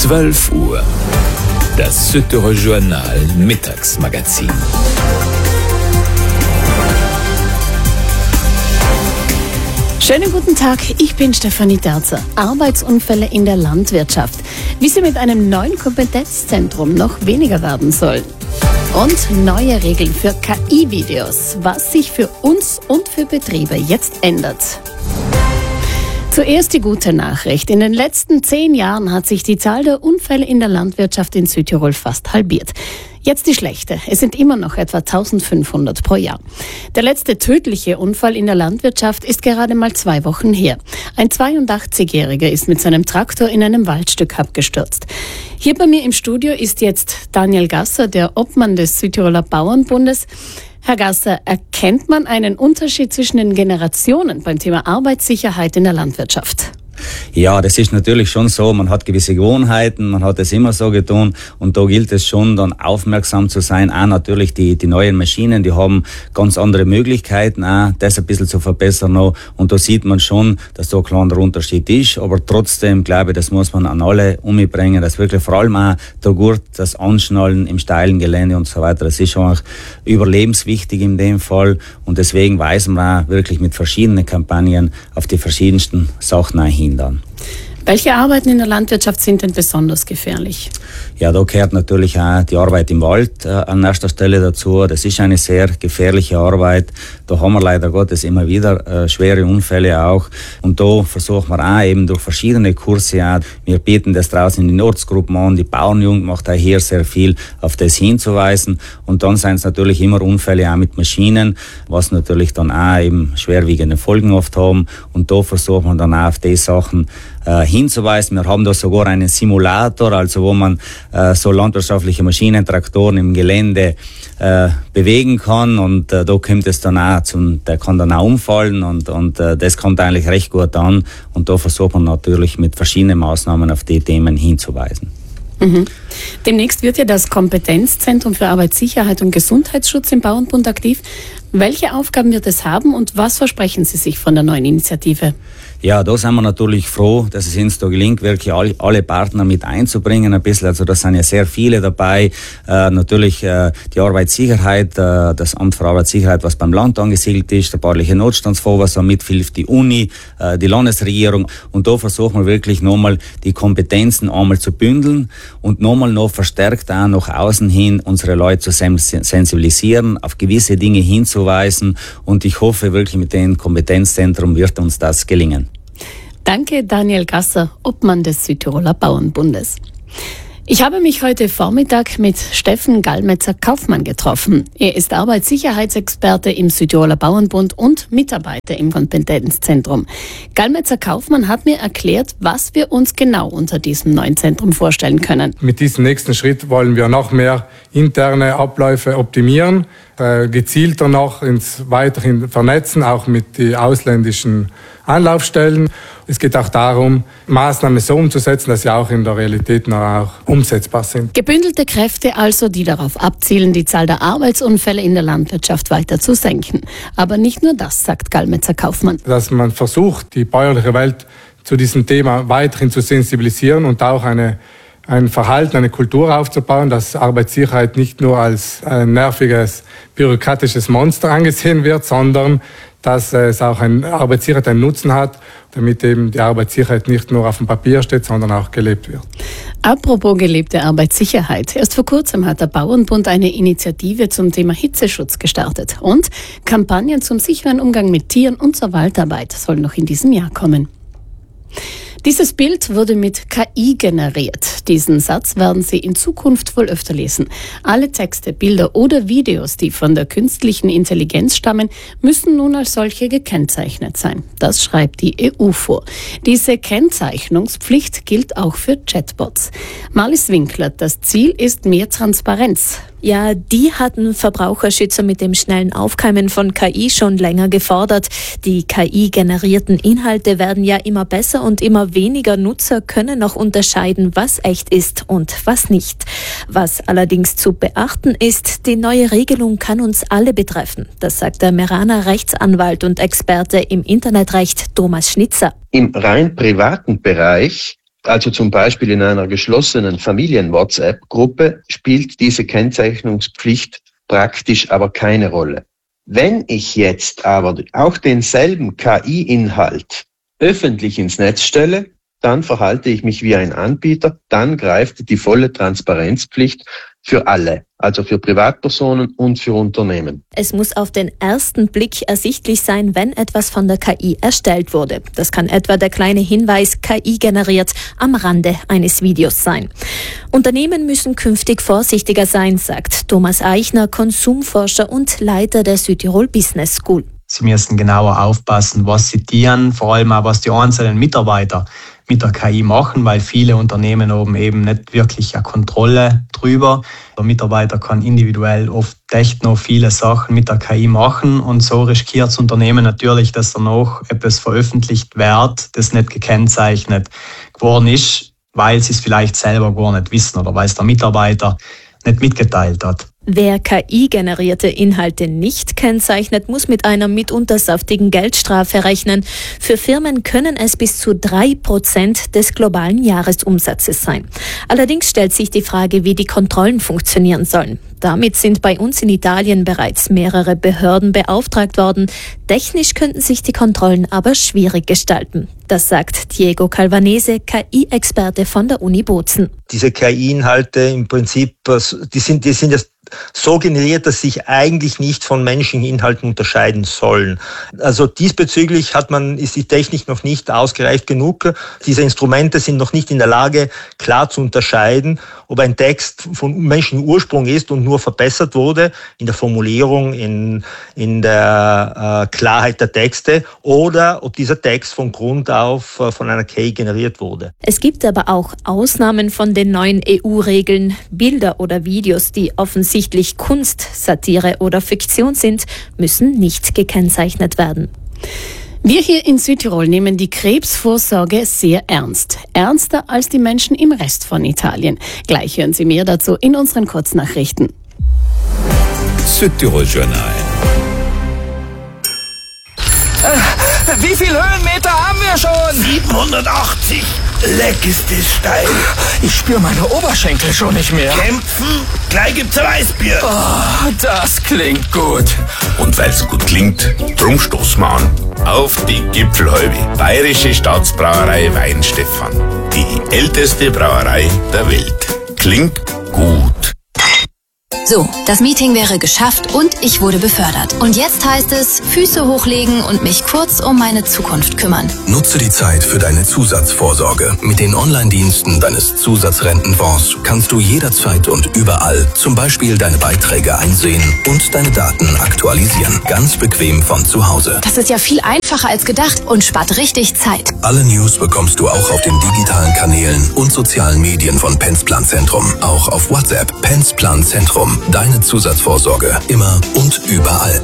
12 Uhr. Das Südtiroler Journal Mittagsmagazin. Schönen guten Tag, ich bin Stefanie Derzer. Arbeitsunfälle in der Landwirtschaft. Wie sie mit einem neuen Kompetenzzentrum noch weniger werden sollen. Und neue Regeln für KI-Videos, was sich für uns und für Betriebe jetzt ändert. Zuerst die gute Nachricht. In den letzten 10 Jahren hat sich die Zahl der Unfälle in der Landwirtschaft in Südtirol fast halbiert. Jetzt die schlechte. Es sind immer noch etwa 1500 pro Jahr. Der letzte tödliche Unfall in der Landwirtschaft ist gerade mal 2 Wochen her. Ein 82-Jähriger ist mit seinem Traktor in einem Waldstück abgestürzt. Hier bei mir im Studio ist jetzt Daniel Gasser, der Obmann des Südtiroler Bauernbundes. Herr Gasser, erkennt man einen Unterschied zwischen den Generationen beim Thema Arbeitssicherheit in der Landwirtschaft? Ja, das ist natürlich schon so. Man hat gewisse Gewohnheiten, man hat es immer so getan und da gilt es schon, dann aufmerksam zu sein. Auch natürlich die neuen Maschinen, die haben ganz andere Möglichkeiten, auch das ein bisschen zu verbessern noch. Und da sieht man schon, dass da ein kleiner Unterschied ist. Aber trotzdem, glaube ich, das muss man an alle umbringen, dass wirklich vor allem auch der Gurt, das Anschnallen im steilen Gelände und so weiter, das ist schon auch überlebenswichtig in dem Fall. Und deswegen weisen wir auch wirklich mit verschiedenen Kampagnen auf die verschiedensten Sachen hin. Dann. Welche Arbeiten in der Landwirtschaft sind denn besonders gefährlich? Ja, da gehört natürlich auch die Arbeit im Wald an erster Stelle dazu. Das ist eine sehr gefährliche Arbeit. Da haben wir leider Gottes immer wieder schwere Unfälle auch. Und da versuchen wir auch eben durch verschiedene Kurse auch. Wir bieten das draußen in den Ortsgruppen an. Die Bauernjugend macht auch hier sehr viel, auf das hinzuweisen. Und dann sind es natürlich immer Unfälle auch mit Maschinen, was natürlich dann auch eben schwerwiegende Folgen oft haben. Und da versuchen wir dann auch auf die Sachen hinzuweisen. Wir haben da sogar einen Simulator, also wo man so landwirtschaftliche Maschinen, Traktoren im Gelände bewegen kann und da kommt es dann auch der kann dann auch umfallen und das kommt eigentlich recht gut an und da versucht man natürlich mit verschiedenen Maßnahmen auf die Themen hinzuweisen. Mhm. Demnächst wird ja das Kompetenzzentrum für Arbeitssicherheit und Gesundheitsschutz im Bauernbund aktiv. Welche Aufgaben wird es haben und was versprechen Sie sich von der neuen Initiative? Ja, da sind wir natürlich froh, dass es uns da gelingt, wirklich alle Partner mit einzubringen ein bisschen. Also da sind ja sehr viele dabei. Natürlich die Arbeitssicherheit, das Amt für Arbeitssicherheit, was beim Land angesiedelt ist, der bauliche Notstandsfonds, was da mithilft, die Uni, die Landesregierung. Und da versuchen wir wirklich nochmal die Kompetenzen einmal zu bündeln und nochmal noch verstärkt auch nach außen hin unsere Leute zu sensibilisieren, auf gewisse Dinge hinzuweisen. Und ich hoffe wirklich, mit dem Kompetenzzentrum wird uns das gelingen. Danke, Daniel Gasser, Obmann des Südtiroler Bauernbundes. Ich habe mich heute Vormittag mit Steffen Gallmetzer-Kaufmann getroffen. Er ist Arbeitssicherheitsexperte im Südtiroler Bauernbund und Mitarbeiter im Kompetenzzentrum. Gallmetzer-Kaufmann hat mir erklärt, was wir uns genau unter diesem neuen Zentrum vorstellen können. Mit diesem nächsten Schritt wollen wir noch mehr interne Abläufe optimieren, gezielter noch weiterhin vernetzen, auch mit den ausländischen Anlaufstellen. Es geht auch darum, Maßnahmen so umzusetzen, dass sie auch in der Realität noch auch umsetzbar sind. Gebündelte Kräfte also, die darauf abzielen, die Zahl der Arbeitsunfälle in der Landwirtschaft weiter zu senken. Aber nicht nur das, sagt Gallmetzer-Kaufmann. Dass man versucht, die bäuerliche Welt zu diesem Thema weiterhin zu sensibilisieren und auch ein Verhalten, eine Kultur aufzubauen, dass Arbeitssicherheit nicht nur als ein nerviges, bürokratisches Monster angesehen wird, sondern dass es auch Arbeitssicherheit einen Nutzen hat, damit eben die Arbeitssicherheit nicht nur auf dem Papier steht, sondern auch gelebt wird. Apropos gelebte Arbeitssicherheit. Erst vor kurzem hat der Bauernbund eine Initiative zum Thema Hitzeschutz gestartet. Und Kampagnen zum sicheren Umgang mit Tieren und zur Waldarbeit sollen noch in diesem Jahr kommen. Dieses Bild wurde mit KI generiert. Diesen Satz werden Sie in Zukunft wohl öfter lesen. Alle Texte, Bilder oder Videos, die von der künstlichen Intelligenz stammen, müssen nun als solche gekennzeichnet sein. Das schreibt die EU vor. Diese Kennzeichnungspflicht gilt auch für Chatbots. Marlies Winkler, das Ziel ist mehr Transparenz. Ja, die hatten Verbraucherschützer mit dem schnellen Aufkeimen von KI schon länger gefordert. Die KI-generierten Inhalte werden ja immer besser und immer weniger Nutzer können noch unterscheiden, was echt ist und was nicht. Was allerdings zu beachten ist, die neue Regelung kann uns alle betreffen. Das sagt der Meraner Rechtsanwalt und Experte im Internetrecht Thomas Schnitzer. Im rein privaten Bereich Also zum Beispiel in einer geschlossenen Familien-WhatsApp-Gruppe spielt diese Kennzeichnungspflicht praktisch aber keine Rolle. Wenn ich jetzt aber auch denselben KI-Inhalt öffentlich ins Netz stelle, dann verhalte ich mich wie ein Anbieter, dann greift die volle Transparenzpflicht für alle, also für Privatpersonen und für Unternehmen. Es muss auf den ersten Blick ersichtlich sein, wenn etwas von der KI erstellt wurde. Das kann etwa der kleine Hinweis KI generiert am Rande eines Videos sein. Unternehmen müssen künftig vorsichtiger sein, sagt Thomas Eichner, Konsumforscher und Leiter der Südtirol Business School. Sie müssen genauer aufpassen, was sie tun, vor allem auch was die einzelnen Mitarbeiter mit der KI machen, weil viele Unternehmen haben eben nicht wirklich eine Kontrolle drüber. Der Mitarbeiter kann individuell oft echt noch viele Sachen mit der KI machen und so riskiert das Unternehmen natürlich, dass danach etwas veröffentlicht wird, das nicht gekennzeichnet geworden ist, weil sie es vielleicht selber gar nicht wissen oder weil es der Mitarbeiter nicht mitgeteilt hat. Wer KI-generierte Inhalte nicht kennzeichnet, muss mit einer mitunter saftigen Geldstrafe rechnen. Für Firmen können es bis zu 3% des globalen Jahresumsatzes sein. Allerdings stellt sich die Frage, wie die Kontrollen funktionieren sollen. Damit sind bei uns in Italien bereits mehrere Behörden beauftragt worden. Technisch könnten sich die Kontrollen aber schwierig gestalten. Das sagt Diego Calvanese, KI-Experte von der Uni Bozen. Diese KI-Inhalte im Prinzip, die sind ja so generiert, dass sich eigentlich nicht von menschlichen Inhalten unterscheiden sollen. Also diesbezüglich ist die Technik noch nicht ausgereift genug. Diese Instrumente sind noch nicht in der Lage, klar zu unterscheiden, ob ein Text von menschlichem Ursprung ist und nur verbessert wurde in der Formulierung, in der Klarheit der Texte oder ob dieser Text von Grund auf von einer KI generiert wurde. Es gibt aber auch Ausnahmen von den neuen EU-Regeln. Bilder oder Videos, die offensichtlich Kunst, Satire oder Fiktion sind, müssen nicht gekennzeichnet werden. Wir hier in Südtirol nehmen die Krebsvorsorge sehr ernst. Ernster als die Menschen im Rest von Italien. Gleich hören Sie mehr dazu in unseren Kurznachrichten. Südtirol Journal. Wie viel Höhenmeter haben wir schon? 780. Leck ist das steil. Ich spüre meine Oberschenkel schon nicht mehr. Kämpfen? Gleich gibt's ein Weißbier. Oh, das klingt gut. Und weil's gut klingt, drum stoßen wir an. Auf die Gipfelhalbe. Bayerische Staatsbrauerei Weinstefan. Die älteste Brauerei der Welt. Klingt gut. So, das Meeting wäre geschafft und ich wurde befördert. Und jetzt heißt es, Füße hochlegen und mich kurz um meine Zukunft kümmern. Nutze die Zeit für deine Zusatzvorsorge. Mit den Online-Diensten deines Zusatzrentenfonds kannst du jederzeit und überall zum Beispiel deine Beiträge einsehen und deine Daten aktualisieren. Ganz bequem von zu Hause. Das ist ja viel einfacher als gedacht und spart richtig Zeit. Alle News bekommst du auch auf den digitalen Kanälen und sozialen Medien von Pensplan-Zentrum. Auch auf WhatsApp. Pensplan-Zentrum. Deine Zusatzvorsorge. Immer und überall.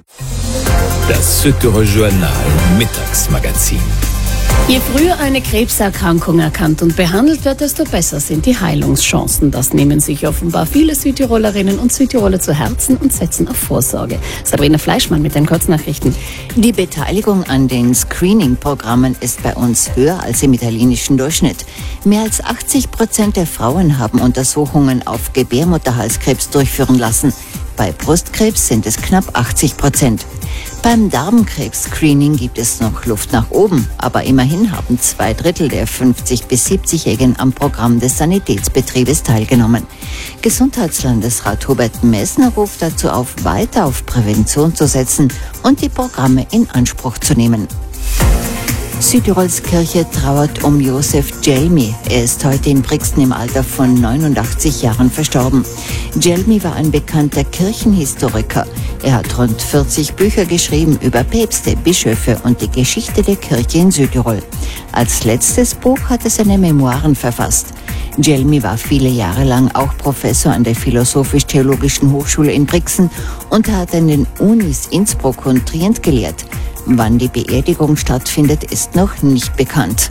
Das Südtirol Journal Mittagsmagazin. Je früher eine Krebserkrankung erkannt und behandelt wird, desto besser sind die Heilungschancen. Das nehmen sich offenbar viele Südtirolerinnen und Südtiroler zu Herzen und setzen auf Vorsorge. Sabrina Fleischmann mit den Kurznachrichten. Die Beteiligung an den Screening-Programmen ist bei uns höher als im italienischen Durchschnitt. Mehr als 80% der Frauen haben Untersuchungen auf Gebärmutterhalskrebs durchführen lassen. Bei Brustkrebs sind es knapp 80%. Beim Darmkrebs-Screening gibt es noch Luft nach oben, aber immerhin haben 2/3 der 50- bis 70-Jährigen am Programm des Sanitätsbetriebes teilgenommen. Gesundheitslandesrat Hubert Messner ruft dazu auf, weiter auf Prävention zu setzen und die Programme in Anspruch zu nehmen. Südtirols Kirche trauert um Josef Djelmi. Er ist heute in Brixen im Alter von 89 Jahren verstorben. Djelmi war ein bekannter Kirchenhistoriker. Er hat rund 40 Bücher geschrieben über Päpste, Bischöfe und die Geschichte der Kirche in Südtirol. Als letztes Buch hat er seine Memoiren verfasst. Djelmi war viele Jahre lang auch Professor an der Philosophisch-Theologischen Hochschule in Brixen und er hat an den Unis Innsbruck und Trient gelehrt. Wann die Beerdigung stattfindet, ist noch nicht bekannt.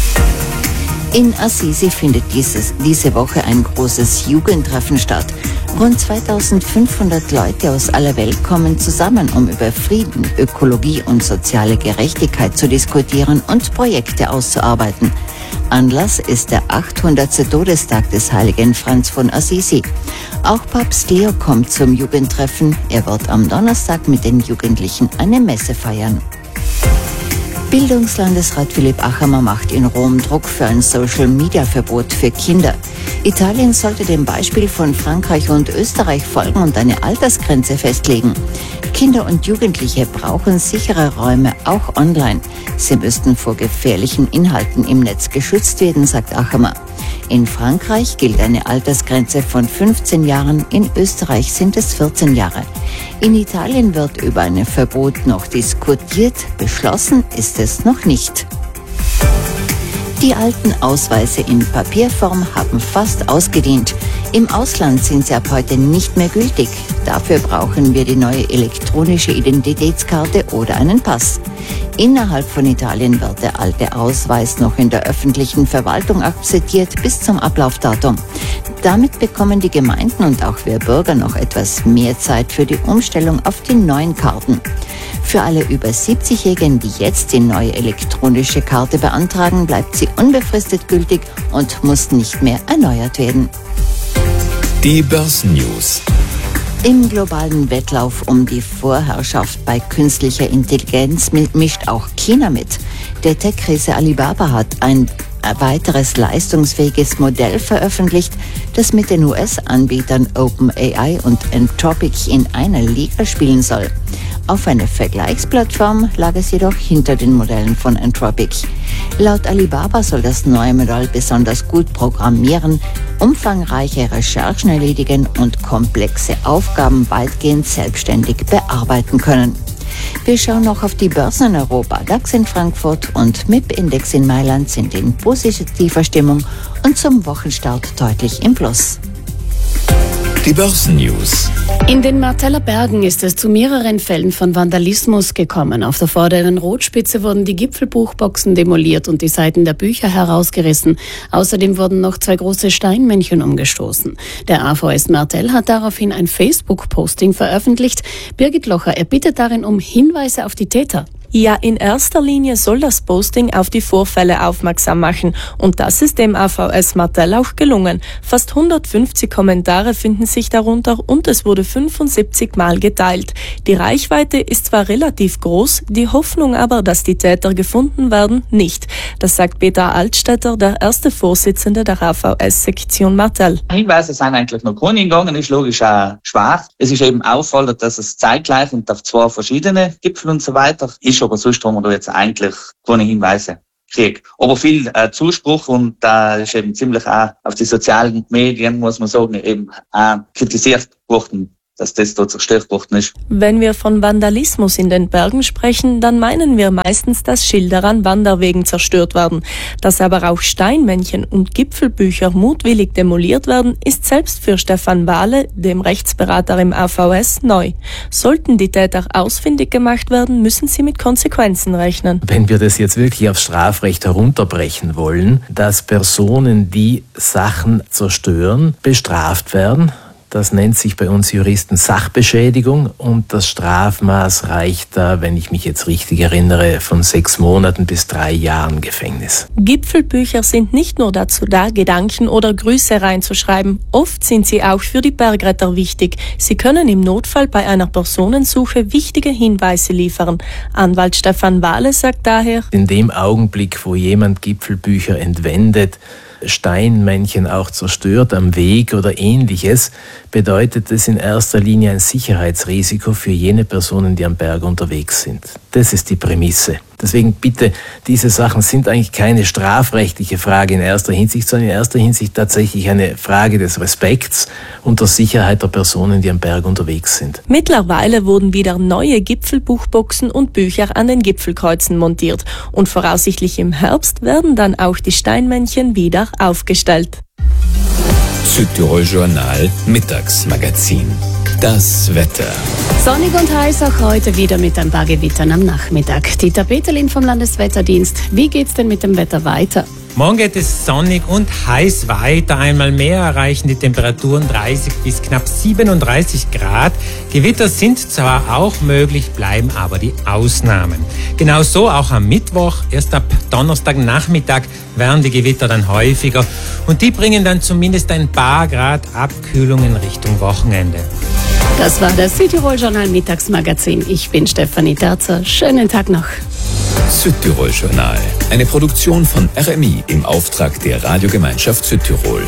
In Assisi findet diese Woche ein großes Jugendtreffen statt. Rund 2500 Leute aus aller Welt kommen zusammen, um über Frieden, Ökologie und soziale Gerechtigkeit zu diskutieren und Projekte auszuarbeiten. Anlass ist der 800. Todestag des heiligen Franz von Assisi. Auch Papst Leo kommt zum Jugendtreffen. Er wird am Donnerstag mit den Jugendlichen eine Messe feiern. Bildungslandesrat Philipp Achamer macht in Rom Druck für ein Social-Media-Verbot für Kinder. Italien sollte dem Beispiel von Frankreich und Österreich folgen und eine Altersgrenze festlegen. Kinder und Jugendliche brauchen sichere Räume, auch online. Sie müssten vor gefährlichen Inhalten im Netz geschützt werden, sagt Achamer. In Frankreich gilt eine Altersgrenze von 15 Jahren, in Österreich sind es 14 Jahre. In Italien wird über ein Verbot noch diskutiert, beschlossen ist es noch nicht. Die alten Ausweise in Papierform haben fast ausgedient. Im Ausland sind sie ab heute nicht mehr gültig. Dafür brauchen wir die neue elektronische Identitätskarte oder einen Pass. Innerhalb von Italien wird der alte Ausweis noch in der öffentlichen Verwaltung akzeptiert bis zum Ablaufdatum. Damit bekommen die Gemeinden und auch wir Bürger noch etwas mehr Zeit für die Umstellung auf die neuen Karten. Für alle über 70-Jährigen, die jetzt die neue elektronische Karte beantragen, bleibt sie unbefristet gültig und muss nicht mehr erneuert werden. Die Börsennews. Im globalen Wettlauf um die Vorherrschaft bei künstlicher Intelligenz mischt auch China mit. Der Tech-Riese Alibaba hat ein weiteres leistungsfähiges Modell veröffentlicht, das mit den US-Anbietern OpenAI und Anthropic in einer Liga spielen soll. Auf einer Vergleichsplattform lag es jedoch hinter den Modellen von Anthropic. Laut Alibaba soll das neue Modell besonders gut programmieren, umfangreiche Recherchen erledigen und komplexe Aufgaben weitgehend selbstständig bearbeiten können. Wir schauen noch auf die Börsen in Europa. DAX in Frankfurt und MIP-Index in Mailand sind in positiver Stimmung und zum Wochenstart deutlich im Plus. Die Börsennews. In den Marteller Bergen ist es zu mehreren Fällen von Vandalismus gekommen. Auf der vorderen Rotspitze wurden die Gipfelbuchboxen demoliert und die Seiten der Bücher herausgerissen. Außerdem wurden noch 2 große Steinmännchen umgestoßen. Der AVS Martell hat daraufhin ein Facebook-Posting veröffentlicht. Birgit Locher, er bittet darin um Hinweise auf die Täter. Ja, in erster Linie soll das Posting auf die Vorfälle aufmerksam machen. Und das ist dem AVS Martell auch gelungen. Fast 150 Kommentare finden sich darunter und es wurde 75 Mal geteilt. Die Reichweite ist zwar relativ groß, die Hoffnung aber, dass die Täter gefunden werden, nicht. Das sagt Peter Altstädter, der erste Vorsitzende der AVS-Sektion Martell. Hinweise sind eigentlich noch keine gegangen, ist logisch auch schwach. Es ist eben auffallend, dass es zeitgleich und auf 2 verschiedene Gipfel und so weiter ist, aber sonst haben wir da jetzt eigentlich keine Hinweise gekriegt. Aber viel Zuspruch und da ist eben ziemlich auch auf die sozialen Medien, muss man sagen, eben auch kritisiert worden, dass das da zerstört worden ist. Wenn wir von Vandalismus in den Bergen sprechen, dann meinen wir meistens, dass Schilder an Wanderwegen zerstört werden. Dass aber auch Steinmännchen und Gipfelbücher mutwillig demoliert werden, ist selbst für Stefan Wahle, dem Rechtsberater im AVS, neu. Sollten die Täter ausfindig gemacht werden, müssen sie mit Konsequenzen rechnen. Wenn wir das jetzt wirklich aufs Strafrecht herunterbrechen wollen, dass Personen, die Sachen zerstören, bestraft werden, das nennt sich bei uns Juristen Sachbeschädigung und das Strafmaß reicht da, wenn ich mich jetzt richtig erinnere, von 6 Monaten bis 3 Jahren Gefängnis. Gipfelbücher sind nicht nur dazu da, Gedanken oder Grüße reinzuschreiben. Oft sind sie auch für die Bergretter wichtig. Sie können im Notfall bei einer Personensuche wichtige Hinweise liefern. Anwalt Stefan Wahle sagt daher: In dem Augenblick, wo jemand Gipfelbücher entwendet, Steinmännchen auch zerstört am Weg oder Ähnliches, bedeutet es in erster Linie ein Sicherheitsrisiko für jene Personen, die am Berg unterwegs sind. Das ist die Prämisse. Deswegen bitte, diese Sachen sind eigentlich keine strafrechtliche Frage in erster Hinsicht, sondern in erster Hinsicht tatsächlich eine Frage des Respekts und der Sicherheit der Personen, die am Berg unterwegs sind. Mittlerweile wurden wieder neue Gipfelbuchboxen und Bücher an den Gipfelkreuzen montiert und voraussichtlich im Herbst werden dann auch die Steinmännchen wieder aufgestellt. Südtirol Journal Mittagsmagazin. Das Wetter. Sonnig und heiß auch heute wieder mit ein paar Gewittern am Nachmittag. Dieter Peterlin vom Landeswetterdienst. Wie geht's denn mit dem Wetter weiter? Morgen geht es sonnig und heiß weiter. Einmal mehr erreichen die Temperaturen 30 bis knapp 37 Grad. Gewitter sind zwar auch möglich, bleiben aber die Ausnahmen. Genauso auch am Mittwoch. Erst ab Donnerstagnachmittag werden die Gewitter dann häufiger. Und die bringen dann zumindest ein paar Grad Abkühlung in Richtung Wochenende. Das war das Südtirol-Journal Mittagsmagazin. Ich bin Stefanie Terzer. Schönen Tag noch. Südtirol-Journal. Eine Produktion von RMI im Auftrag der Radiogemeinschaft Südtirol.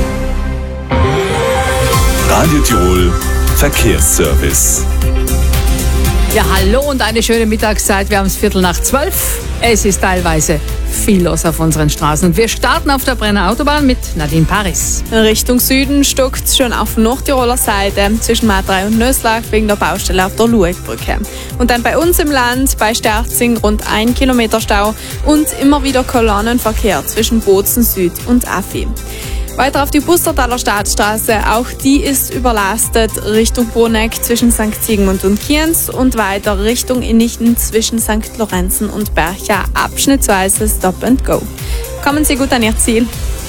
Radio Tirol Verkehrsservice. Ja, hallo und eine schöne Mittagszeit. Wir haben es 11:45. Es ist teilweise viel los auf unseren Straßen. Und wir starten auf der Brenner Autobahn mit Nadine Paris. Richtung Süden stockt es schon auf Nordtiroler Seite zwischen Matrei und Nöslach wegen der Baustelle auf der Luegbrücke. Und dann bei uns im Land, bei Sterzing, rund 1 Kilometer Stau und immer wieder Kolonnenverkehr zwischen Bozen Süd und Affi. Weiter auf die Pustertaler Staatsstraße, auch die ist überlastet Richtung Boneck zwischen St. Sigmund und Kienz und weiter Richtung Innichten zwischen St. Lorenzen und Bercha, abschnittsweise Stop and Go. Kommen Sie gut an Ihr Ziel.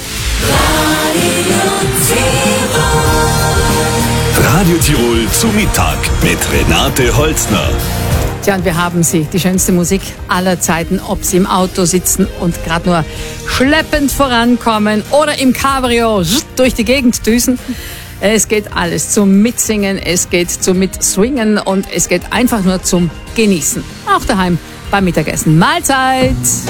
Radio Tirol zu Mittag mit Renate Holzner. Tja, und wir haben Sie, die schönste Musik aller Zeiten, ob Sie im Auto sitzen und gerade nur schleppend vorankommen oder im Cabrio durch die Gegend düsen. Es geht alles zum Mitsingen, es geht zum Mitswingen und es geht einfach nur zum Genießen. Auch daheim beim Mittagessen. Mahlzeit!